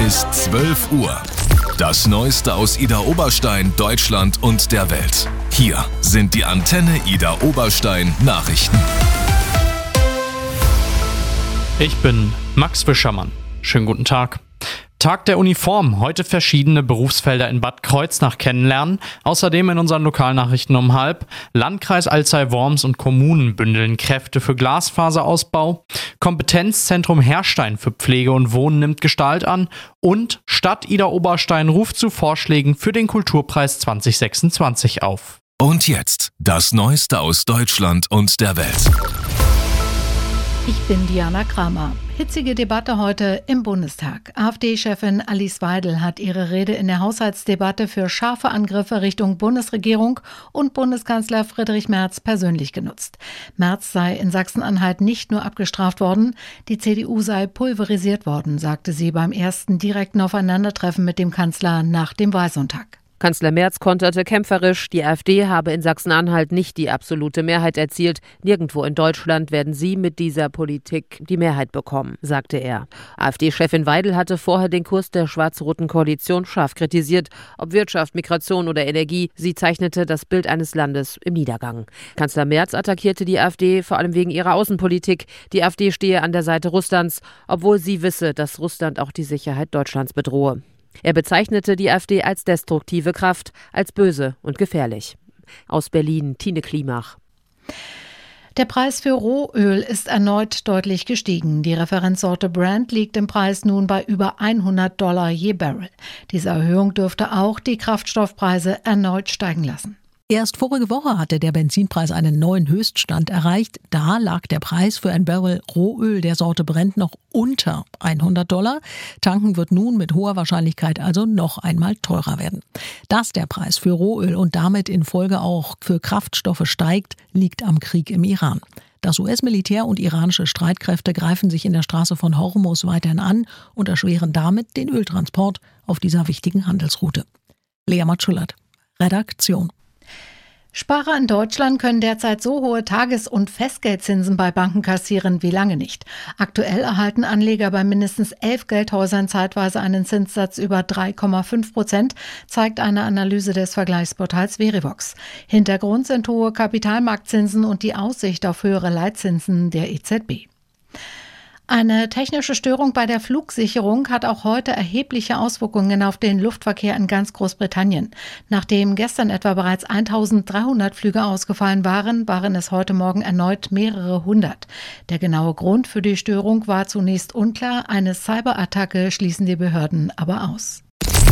ist 12 Uhr. Das Neueste aus Ida Oberstein, Deutschland und der Welt. Hier sind die Antenne Ida Oberstein Nachrichten. Ich bin Max Wischermann. Schönen guten Tag. Tag der Uniform. Heute verschiedene Berufsfelder in Bad Kreuznach kennenlernen. Außerdem in unseren Lokalnachrichten um 12:30. Landkreis Alzey-Worms und Kommunen bündeln Kräfte für Glasfaserausbau. Kompetenzzentrum Herrstein für Pflege und Wohnen nimmt Gestalt an. Und Stadt Ida Oberstein ruft zu Vorschlägen für den Kulturpreis 2026 auf. Und jetzt das Neueste aus Deutschland und der Welt. Ich bin Diana Kramer. Hitzige Debatte heute im Bundestag. AfD-Chefin Alice Weidel hat ihre Rede in der Haushaltsdebatte für scharfe Angriffe Richtung Bundesregierung und Bundeskanzler Friedrich Merz persönlich genutzt. Merz sei in Sachsen-Anhalt nicht nur abgestraft worden, die CDU sei pulverisiert worden, sagte sie beim ersten direkten Aufeinandertreffen mit dem Kanzler nach dem Wahlsonntag. Kanzler Merz konterte kämpferisch, die AfD habe in Sachsen-Anhalt nicht die absolute Mehrheit erzielt. Nirgendwo in Deutschland werden sie mit dieser Politik die Mehrheit bekommen, sagte er. AfD-Chefin Weidel hatte vorher den Kurs der schwarz-roten Koalition scharf kritisiert. Ob Wirtschaft, Migration oder Energie, sie zeichnete das Bild eines Landes im Niedergang. Kanzler Merz attackierte die AfD vor allem wegen ihrer Außenpolitik. Die AfD stehe an der Seite Russlands, obwohl sie wisse, dass Russland auch die Sicherheit Deutschlands bedrohe. Er bezeichnete die AfD als destruktive Kraft, als böse und gefährlich. Aus Berlin, Tine Klimach. Der Preis für Rohöl ist erneut deutlich gestiegen. Die Referenzsorte Brent liegt im Preis nun bei über $100 je Barrel. Diese Erhöhung dürfte auch die Kraftstoffpreise erneut steigen lassen. Erst vorige Woche hatte der Benzinpreis einen neuen Höchststand erreicht. Da lag der Preis für ein Barrel Rohöl der Sorte Brent noch unter $100. Tanken wird nun mit hoher Wahrscheinlichkeit also noch einmal teurer werden. Dass der Preis für Rohöl und damit in Folge auch für Kraftstoffe steigt, liegt am Krieg im Iran. Das US-Militär und iranische Streitkräfte greifen sich in der Straße von Hormuz weiterhin an und erschweren damit den Öltransport auf dieser wichtigen Handelsroute. Lea Matschulat, Redaktion. Sparer in Deutschland können derzeit so hohe Tages- und Festgeldzinsen bei Banken kassieren wie lange nicht. Aktuell erhalten Anleger bei mindestens 11 Geldhäusern zeitweise einen Zinssatz über 3,5%, zeigt eine Analyse des Vergleichsportals Verivox. Hintergrund sind hohe Kapitalmarktzinsen und die Aussicht auf höhere Leitzinsen der EZB. Eine technische Störung bei der Flugsicherung hat auch heute erhebliche Auswirkungen auf den Luftverkehr in ganz Großbritannien. Nachdem gestern etwa bereits 1300 Flüge ausgefallen waren es heute Morgen erneut mehrere hundert. Der genaue Grund für die Störung war zunächst unklar. Eine Cyberattacke schließen die Behörden aber aus.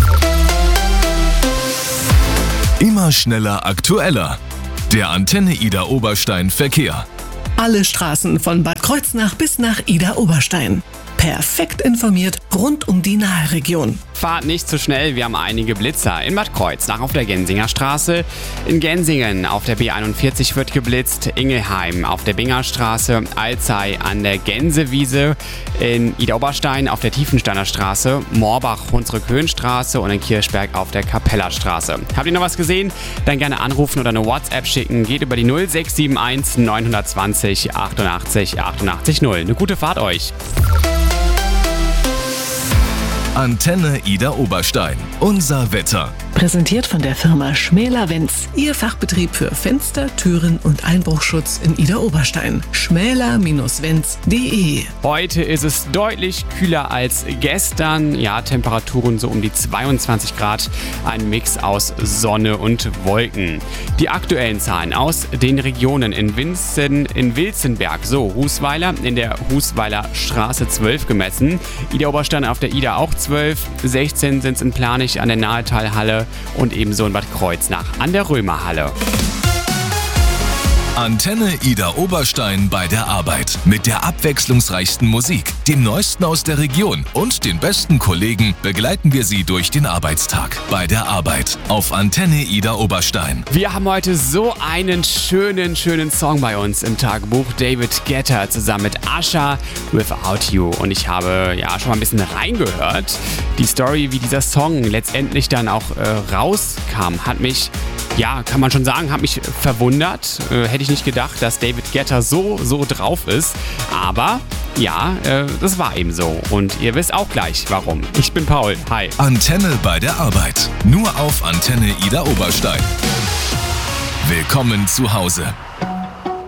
Immer schneller, aktueller. Der Antenne Ida Oberstein Verkehr. Alle Straßen von Bad Kreuznach bis nach Ida Oberstein. Perfekt informiert rund um die Nahe-Region. Fahrt nicht zu schnell, wir haben einige Blitzer. In Bad Kreuznach auf der Gensinger Straße, in Gensingen auf der B41 wird geblitzt, Ingelheim auf der Bingerstraße, Alzey an der Gänsewiese, in Ida Oberstein auf der Tiefensteiner Straße, Moorbach Hunsrück-Höhenstraße und in Kirchberg auf der Kapellerstraße. Habt ihr noch was gesehen? Dann gerne anrufen oder eine WhatsApp schicken. Geht über die 0671 920 88 88 0. Eine gute Fahrt euch. Antenne Ida Oberstein. Unser Wetter. Präsentiert von der Firma Schmäler-Wenz. Ihr Fachbetrieb für Fenster, Türen und Einbruchschutz in Ida Oberstein. schmäler-wenz.de. Heute ist es deutlich kühler als gestern. Ja, Temperaturen so um die 22 Grad. Ein Mix aus Sonne und Wolken. Die aktuellen Zahlen aus den Regionen in Wilzenberg. So, Husweiler in der Husweiler Straße 12 gemessen. Ida Oberstein auf der Ida auch 12. 16 sind es in Planich an der Nahetalhalle. Und ebenso in Bad Kreuznach an der Römerhalle. Antenne Ida Oberstein bei der Arbeit. Mit der abwechslungsreichsten Musik, dem Neuesten aus der Region und den besten Kollegen begleiten wir Sie durch den Arbeitstag. Bei der Arbeit auf Antenne Ida Oberstein. Wir haben heute so einen schönen Song bei uns im Tagebuch. David Guetta zusammen mit Usher, Without You. Und ich habe schon mal ein bisschen reingehört. Die Story, wie dieser Song letztendlich dann auch rauskam, hat mich, kann man schon sagen, hat mich verwundert. Hätte ich nicht gedacht, dass David Guetta so drauf ist. Aber Ja, das war eben so. Und ihr wisst auch gleich, warum. Ich bin Paul. Hi. Antenne bei der Arbeit. Nur auf Antenne Idar Oberstein. Willkommen zu Hause.